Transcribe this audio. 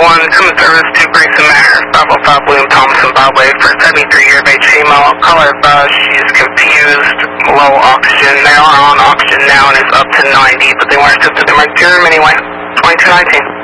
Common service to Grayson Manor, 505 William Thomas Zimbabwe for 73 year of age female. Caller advised she is confused, low oxygen. They are on oxygen now and it's up to 90, but they weren't assisted in emergency room anyway. 2219.